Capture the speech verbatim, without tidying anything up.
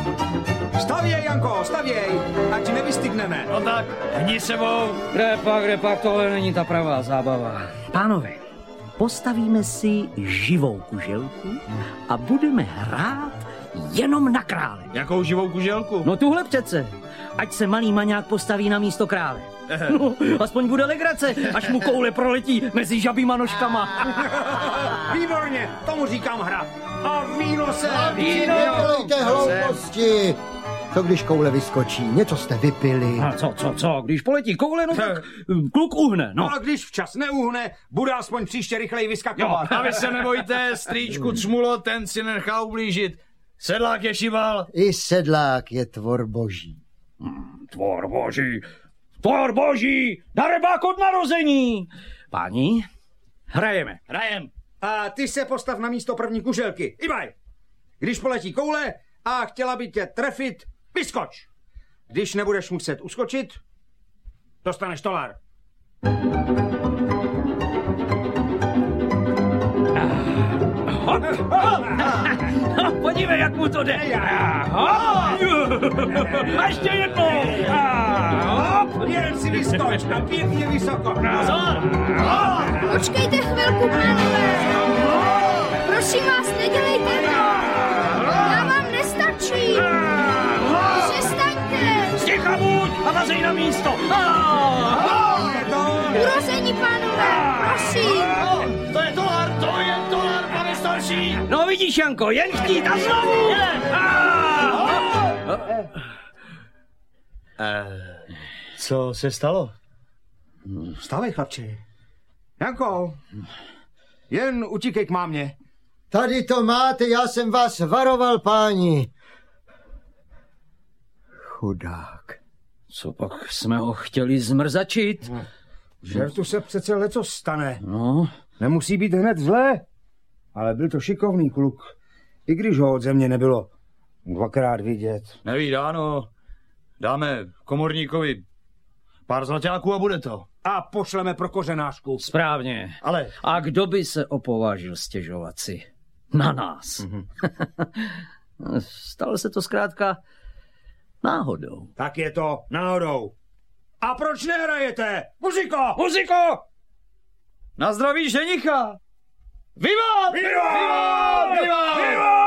Stavěj, Janko, stavěj, ať nevystygneme. No tak, hni sebou. Kde pak, kde pak, tohle není ta pravá zábava. Pánové, postavíme si živou kuželku a budeme hrát jenom na krále. Jakou živou kuželku? No tuhle přece. Ať se malý maňák postaví na místo krále. No, aspoň bude legrace, až mu koule proletí mezi žabýma nožkama. Výborně, tomu říkám hra. A víno se... A víno! Nedělejte hlouposti! Co když koule vyskočí? Něco jste vypili. A co, co, co? Když poletí koule, no tak kluk uhne, no. No a když včas neuhne, bude aspoň příště rychleji vyskakovat. Jo, a vy se nebojte, strýčku Cmulo, ten si nechá ublížit. Sedlák je šival. I sedlák je tvor boží. Hmm, tvor boží, tvor boží, darebák od narození. Páni, hrajeme. Hrajem. A ty se postav na místo první kuželky. Ibaj. Když poletí koule a chtěla by tě trefit, vyskoč. Když nebudeš muset uskočit, dostaneš tolar. No, podívej, jak mu to jde. A ještě jednou. Jen si vyskoč a pěkně vysoko. Počkejte chvilku, pánové. Prosím vás, nedělejte to. Já vám nestačí. Přestaňte. Sticha buď a vazej na místo. Urození, pánové, prosím. To je tolar, to je tolar, pane starší. No vidíš, Janko, jen chtít a znovu. Co se stalo? Vstávej, chlapče. Janko, jen utíkej k mámě. Tady to máte, já jsem vás varoval, páni. Chudák. Co pak jsme ho chtěli zmrzačit? No, žertu se přece leco stane. No. Nemusí být hned zlé, ale byl to šikovný kluk. I když ho od země nebylo dvakrát vidět. Nevídáno. Dáme komorníkovi pár zlaťáků a bude to. A pošleme pro kořenářku. Správně. Ale... A kdo by se opovážil stěžovat si? Na nás. Mm-hmm. Stalo se to zkrátka náhodou. Tak je to náhodou. A proč nehrajete? Muziko! Muziko! Na zdraví ženicha! Viva! Viva! Viva! Viva! Viva!